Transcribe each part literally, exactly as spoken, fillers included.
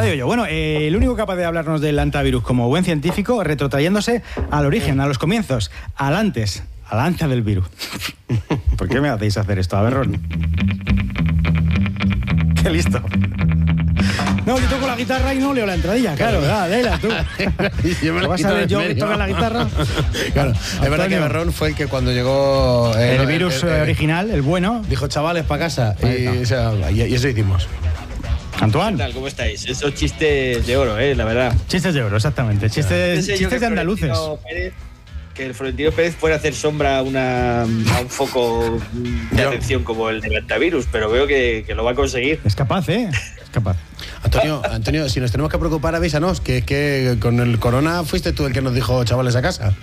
Ahora digo yo, bueno, eh, el único capaz de hablarnos del antivirus como buen científico, retrotrayéndose al origen, a los comienzos, al antes, al antes del virus. ¿Por qué me hacéis hacer esto? A ver, Ron. Qué listo. No, yo toco la guitarra y no leo la entradilla, claro, claro, léela tú. Yo me ¿Lo vas a ver yo que toca la guitarra? Claro, es verdad que Berrón fue el que cuando llegó... Eh, el virus el, el, original, el bueno. Dijo, chavales, para casa. Y, o sea, y, y eso hicimos. Antoine. ¿Qué tal? ¿Cómo estáis? Esos chistes de oro, eh, la verdad. Chistes de oro, exactamente. Chistes, no sé chistes de andaluces. Pérez, que el Florentino Pérez fuera a hacer sombra a, una, a un foco de atención como el del antivirus, pero veo que, que lo va a conseguir. Es capaz, ¿eh? Es capaz. Antonio, Antonio, si nos tenemos que preocupar, avísanos, que es que con el corona fuiste tú el que nos dijo chavales a casa.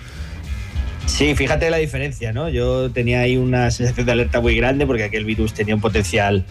Sí, fíjate la diferencia, ¿no? Yo tenía ahí una sensación de alerta muy grande porque aquel virus tenía un potencial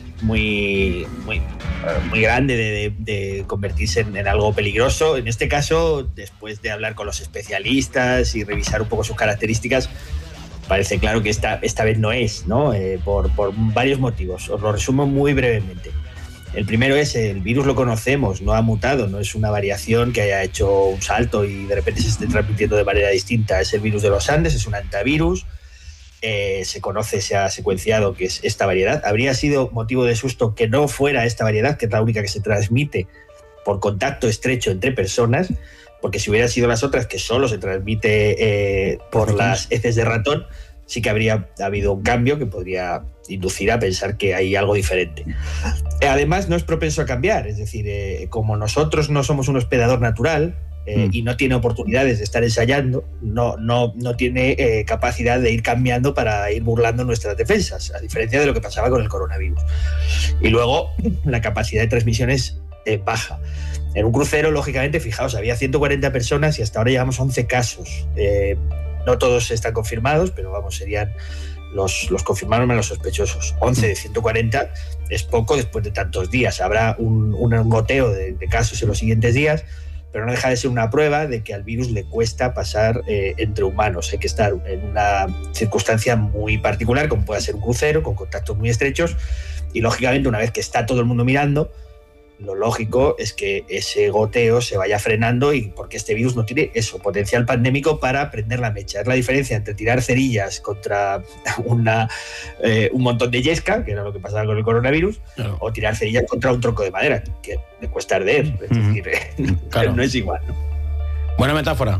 muy, muy, muy grande de, de, de convertirse en, en algo peligroso. En este caso, después de hablar con los especialistas y revisar un poco sus características, parece claro que esta, esta vez no es, ¿no? Eh, por, por varios motivos. Os lo resumo muy brevemente. El primero es, el virus lo conocemos, no ha mutado, no es una variación que haya hecho un salto y de repente se esté transmitiendo de manera distinta. Es el virus de los Andes, es un antivirus, eh, se conoce, se ha secuenciado que es esta variedad. Habría sido motivo de susto que no fuera esta variedad, que es la única que se transmite por contacto estrecho entre personas, porque si hubiera sido las otras, que solo se transmite eh, por las heces de ratón, sí que habría habido un cambio que podría inducir a pensar que hay algo diferente. Además, no es propenso a cambiar, es decir, eh, como nosotros no somos un hospedador natural eh, mm. y no tiene oportunidades de estar ensayando, no, no, no tiene eh, capacidad de ir cambiando para ir burlando nuestras defensas, a diferencia de lo que pasaba con el coronavirus. Y luego, la capacidad de transmisión es eh, baja. En un crucero, lógicamente, fijaos, había ciento cuarenta personas y hasta ahora llevamos once casos. Eh, No todos están confirmados, pero vamos, serían los, los confirmados más los sospechosos. once de ciento cuarenta es poco después de tantos días. Habrá un, un goteo de, de casos en los siguientes días, pero no deja de ser una prueba de que al virus le cuesta pasar eh, entre humanos. Hay que estar en una circunstancia muy particular, como puede ser un crucero, con contactos muy estrechos, y lógicamente una vez que está todo el mundo mirando, lo lógico es que ese goteo se vaya frenando, y porque este virus no tiene eso, potencial pandémico para prender la mecha. Es la diferencia entre tirar cerillas contra una, eh, un montón de yesca, que era lo que pasaba con el coronavirus, claro, o tirar cerillas contra un tronco de madera, que le cuesta arder. Es Mm-hmm. decir, Claro. no es igual, ¿no? Buena metáfora.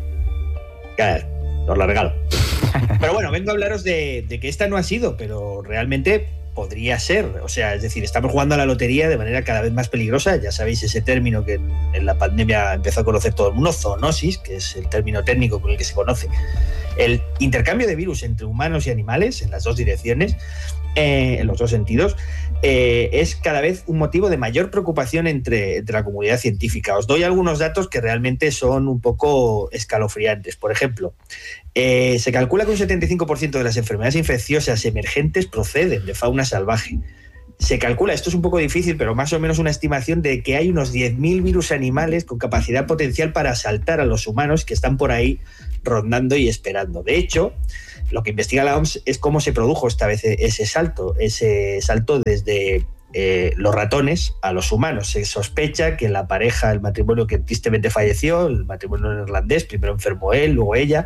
Claro, os la regalo. Pero bueno, vengo a hablaros de, de que esta no ha sido, pero realmente podría ser. O sea, es decir, estamos jugando a la lotería de manera cada vez más peligrosa. Ya sabéis ese término que en, en la pandemia empezó a conocer todo el mundo, zoonosis, que es el término técnico con el que se conoce el intercambio de virus entre humanos y animales en las dos direcciones, eh, en los dos sentidos, eh, es cada vez un motivo de mayor preocupación entre, entre la comunidad científica. Os doy algunos datos que realmente son un poco escalofriantes. Por ejemplo, eh, se calcula que un setenta y cinco por ciento de las enfermedades infecciosas emergentes proceden de fauna salvaje. Se calcula, esto es un poco difícil, pero más o menos una estimación de que hay unos diez mil virus animales con capacidad potencial para asaltar a los humanos que están por ahí rondando y esperando. De hecho, lo que investiga la O M S es cómo se produjo esta vez ese salto, ese salto desde eh, los ratones a los humanos. Se sospecha que la pareja, el matrimonio que tristemente falleció, el matrimonio neerlandés, primero enfermó él, luego ella,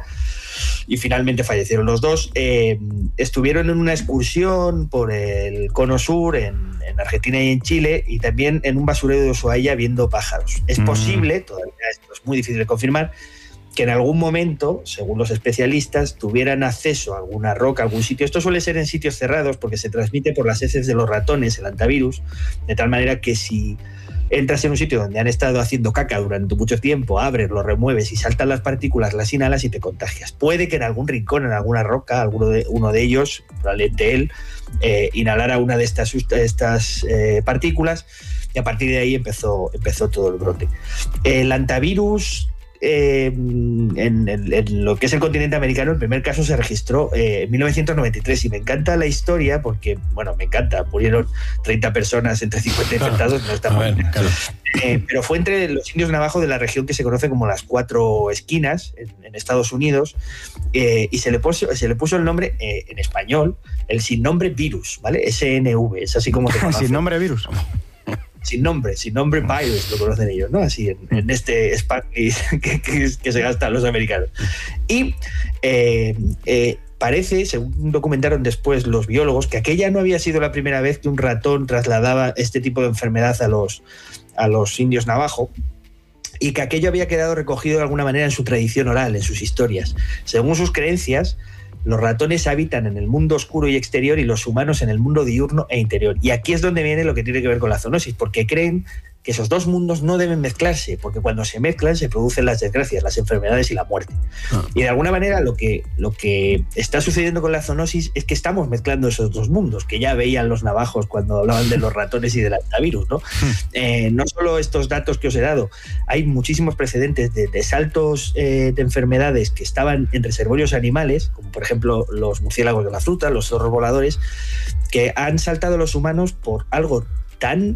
y finalmente fallecieron los dos, eh, estuvieron en una excursión por el Cono Sur, en, en Argentina y en Chile, y también en un basurero de Ushuaia viendo pájaros. Es mm. posible, todavía esto es muy difícil de confirmar, que en algún momento, según los especialistas, tuvieran acceso a alguna roca, a algún sitio. Esto suele ser en sitios cerrados porque se transmite por las heces de los ratones, el antivirus, de tal manera que si entras en un sitio donde han estado haciendo caca durante mucho tiempo, abres, lo remueves y saltan las partículas, las inhalas y te contagias. Puede que en algún rincón, en alguna roca, alguno de, uno de ellos, probablemente él, eh, inhalara una de estas, estas eh, partículas, y a partir de ahí empezó, empezó todo el brote. El antivirus... Eh, en, en, en lo que es el continente americano, el primer caso se registró eh, en mil novecientos noventa y tres, y me encanta la historia porque, bueno, me encanta, murieron treinta personas entre cincuenta infectados, no está mal, claro. eh, pero fue entre los indios navajos de la región que se conoce como las Cuatro Esquinas, en, en Estados Unidos, eh, y se le, puso, se le puso el nombre eh, en español, el sin nombre virus, ¿vale? S N V, es así como se conoce. Sin nombre virus. sin nombre, sin nombre virus, lo conocen ellos, ¿no? Así en, en este Spanglish que, que, que se gastan los americanos. Y eh, eh, parece, según documentaron después los biólogos, que aquella no había sido la primera vez que un ratón trasladaba este tipo de enfermedad a los, a los indios navajo, y que aquello había quedado recogido de alguna manera en su tradición oral, en sus historias. Según sus creencias, los ratones habitan en el mundo oscuro y exterior y los humanos en el mundo diurno e interior. Y aquí es donde viene lo que tiene que ver con la zoonosis, porque creen que esos dos mundos no deben mezclarse, porque cuando se mezclan se producen las desgracias, las enfermedades y la muerte. Ah. Y de alguna manera lo que, lo que está sucediendo con la zoonosis es que estamos mezclando esos dos mundos, que ya veían los navajos cuando hablaban de los ratones y del hantavirus, ¿no? Eh, no solo estos datos que os he dado, hay muchísimos precedentes de, de saltos eh, de enfermedades que estaban en reservorios animales, como por ejemplo los murciélagos de la fruta, los zorros voladores, que han saltado los humanos por algo tan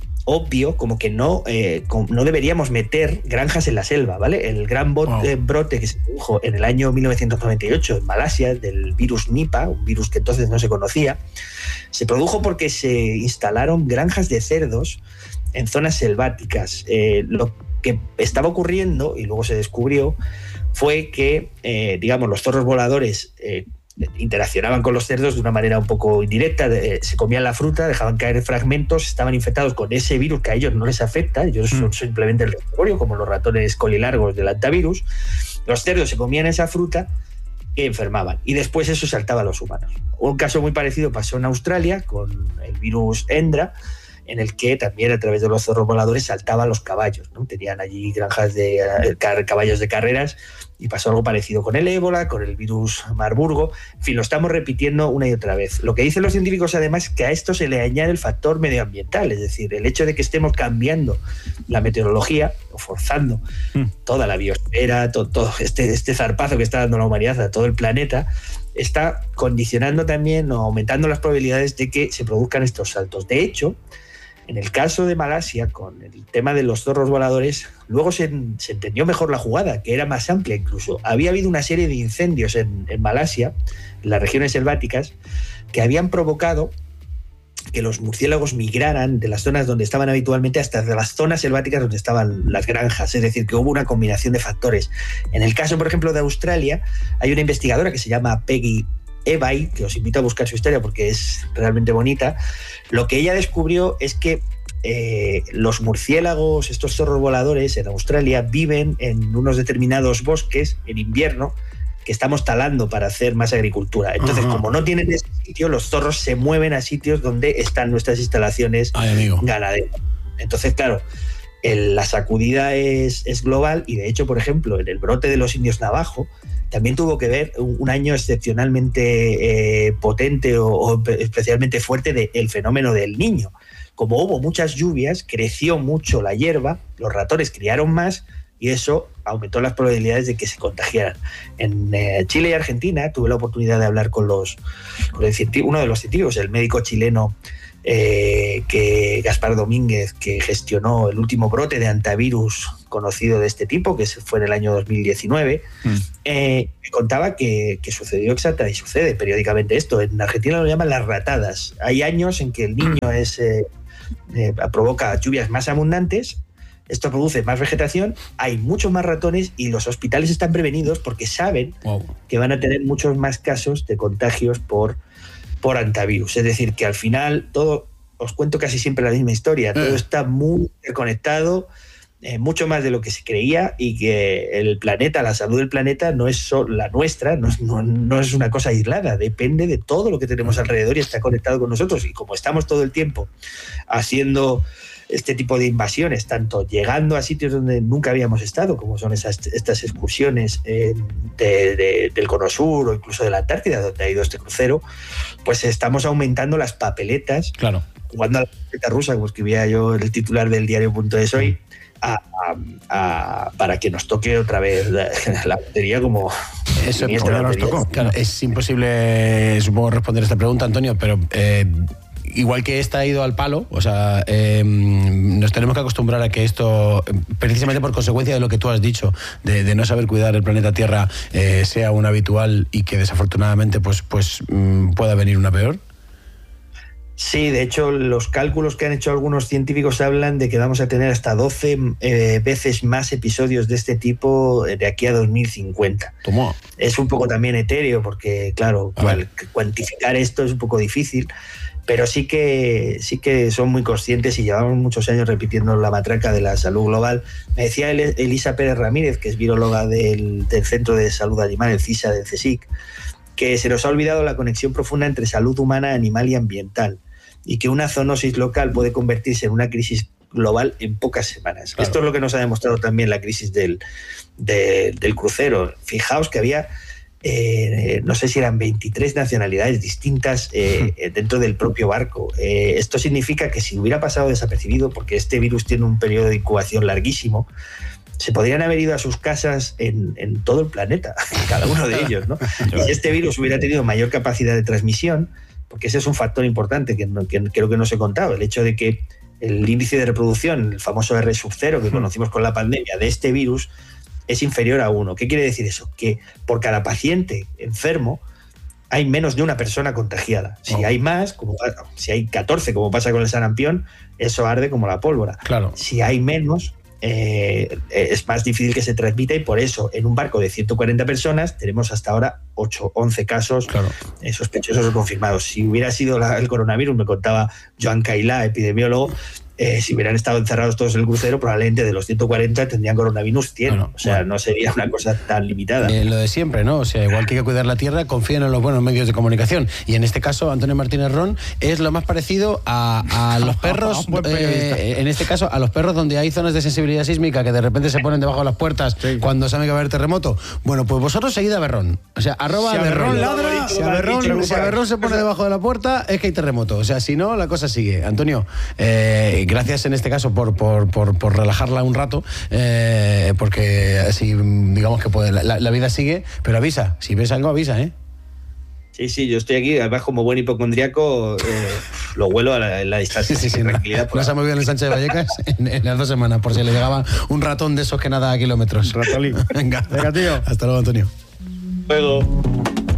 obvio como que no, eh, no deberíamos meter granjas en la selva, ¿vale? El gran bote, wow. brote que se produjo en el año mil novecientos noventa y ocho en Malasia del virus Nipah, un virus que entonces no se conocía, se produjo porque se instalaron granjas de cerdos en zonas selváticas. Eh, lo que estaba ocurriendo, y luego se descubrió, fue que, eh, digamos, los zorros voladores eh, interaccionaban con los cerdos de una manera un poco indirecta, de, se comían la fruta, dejaban caer fragmentos, estaban infectados con ese virus que a ellos no les afecta, ellos son simplemente el reservorio, como los ratones colilargos del hantavirus. Los cerdos se comían esa fruta y enfermaban, y después eso saltaba a los humanos. Un caso muy parecido pasó en Australia con el virus Hendra, en el que también a través de los zorros voladores saltaban los caballos, ¿no? Tenían allí granjas de eh, caballos de carreras, y pasó algo parecido con el ébola, con el virus Marburgo. En fin, lo estamos repitiendo una y otra vez. Lo que dicen los científicos, además, es que a esto se le añade el factor medioambiental, es decir, el hecho de que estemos cambiando la meteorología o forzando mm. toda la biosfera, todo, todo este, este zarpazo que está dando la humanidad a todo el planeta, está condicionando también o aumentando las probabilidades de que se produzcan estos saltos. De hecho, en el caso de Malasia, con el tema de los zorros voladores, luego se, se entendió mejor la jugada, que era más amplia incluso. Había habido una serie de incendios en, en Malasia, en las regiones selváticas, que habían provocado que los murciélagos migraran de las zonas donde estaban habitualmente hasta las zonas selváticas donde estaban las granjas. Es decir, que hubo una combinación de factores. En el caso, por ejemplo, de Australia, hay una investigadora que se llama Peggy Ebay, que os invito a buscar su historia porque es realmente bonita. Lo que ella descubrió es que eh, los murciélagos, estos zorros voladores en Australia, viven en unos determinados bosques en invierno que estamos talando para hacer más agricultura. Entonces, uh-huh. como no tienen ese sitio, los zorros se mueven a sitios donde están nuestras instalaciones Ay, ganaderas. Entonces, claro, el, la sacudida es, es global, y de hecho, por ejemplo, en el brote de los indios navajo, también tuvo que ver un, un año excepcionalmente eh, potente o, o especialmente fuerte del fenómeno del Niño. Como hubo muchas lluvias, creció mucho la hierba, los ratones criaron más, y eso aumentó las probabilidades de que se contagiaran. En eh, Chile y Argentina tuve la oportunidad de hablar con, los, con el uno de los científicos, el médico chileno eh, que Gaspar Domínguez, que gestionó el último brote de hantavirus conocido de este tipo, que fue en el año dos mil diecinueve, mm. eh, me contaba que, que sucedió exacta y sucede periódicamente esto. En Argentina lo llaman las ratadas. Hay años en que el Niño es, eh, eh, provoca lluvias más abundantes. Esto produce más vegetación, hay muchos más ratones, y los hospitales están prevenidos porque saben wow. que van a tener muchos más casos de contagios por, por hantavirus. Es decir, que al final todo, os cuento casi siempre la misma historia, todo eh. está muy conectado, eh, mucho más de lo que se creía, y que el planeta, la salud del planeta no es solo la nuestra, no es, no, no es una cosa aislada, depende de todo lo que tenemos alrededor y está conectado con nosotros. Y como estamos todo el tiempo haciendo este tipo de invasiones, tanto llegando a sitios donde nunca habíamos estado, como son esas, estas excursiones eh, de, de, del Cono Sur o incluso de la Antártida, donde ha ido este crucero, pues estamos aumentando las papeletas, claro. jugando a la papeleta rusa, como escribía yo en el titular del diario.es hoy, a, a, a, para que nos toque otra vez la, la lotería como... Eso es porque nos tocó. Claro, es imposible, supongo, responder esta pregunta, Antonio, pero... Eh, igual que esta ha ido al palo, o sea, eh, nos tenemos que acostumbrar a que esto, precisamente por consecuencia de lo que tú has dicho, de, de no saber cuidar el planeta Tierra, eh, sea un habitual y que desafortunadamente pues, pues pueda venir una peor. Sí, de hecho, los cálculos que han hecho algunos científicos hablan de que vamos a tener hasta doce eh, veces más episodios de este tipo de aquí a dos mil cincuenta. ¿Cómo? Es un poco también etéreo porque, claro, cual, cuantificar esto es un poco difícil, pero sí que, sí que son muy conscientes y llevamos muchos años repitiendo la matraca de la salud global. Me decía Elisa Pérez Ramírez, que es viróloga del, del Centro de Salud Animal, el CISA del CSIC, que se nos ha olvidado la conexión profunda entre salud humana, animal y ambiental, y que una zoonosis local puede convertirse en una crisis global en pocas semanas. Claro. Esto es lo que nos ha demostrado también la crisis del, de, del crucero. Fijaos que había, eh, no sé si eran veintitrés nacionalidades distintas eh, dentro del propio barco. Eh, esto significa que si hubiera pasado desapercibido, porque este virus tiene un periodo de incubación larguísimo, se podrían haber ido a sus casas en, en todo el planeta, cada uno de ellos, ¿no? Y si este virus hubiera tenido mayor capacidad de transmisión, porque ese es un factor importante que, no, que creo que no se he contado, el hecho de que el índice de reproducción, el famoso R sub cero que conocimos con la pandemia de este virus, es inferior a uno. ¿Qué quiere decir eso? Que por cada paciente enfermo hay menos de una persona contagiada. Si oh. hay más, como, si hay catorce, como pasa con el sarampión, eso arde como la pólvora. Claro. Si hay menos, eh, es más difícil que se transmita, y por eso en un barco de ciento cuarenta personas tenemos hasta ahora ocho, once casos claro. eh, sospechosos o confirmados. Si hubiera sido la, el coronavirus, me contaba Joan Cailá, epidemiólogo, Eh, si hubieran estado encerrados todos en el crucero, probablemente de los ciento cuarenta tendrían coronavirus cien. Bueno, o sea, bueno. no sería una cosa tan limitada. Eh, lo de siempre, ¿no? O sea, igual que hay que cuidar la tierra, confíen en los buenos medios de comunicación. Y en este caso, Antonio Martínez Ron es lo más parecido a, a los perros, eh, en este caso, a los perros donde hay zonas de sensibilidad sísmica que de repente se ponen debajo de las puertas sí. cuando sabe que va a haber terremoto. Bueno, pues vosotros seguid a Berrón. O sea, arroba si a Berrón ladra, si a Berrón, si a Berrón se pone debajo de la puerta, es que hay terremoto. O sea, si no, la cosa sigue. Antonio, eh, gracias en este caso por, por, por, por relajarla un rato, eh, porque así digamos que puede, la, la vida sigue, pero avisa, si ves algo avisa, ¿eh? Sí, sí, yo estoy aquí, además como buen hipocondriaco, eh, lo huelo a la, a la distancia. Sí, sí, sí, tranquilidad. No se ha movido en el Sánchez de Vallecas en, en las dos semanas, por si le llegaba un ratón de esos que nada a kilómetros. Ratolín. Venga, venga, tío. Hasta luego, Antonio. Luego.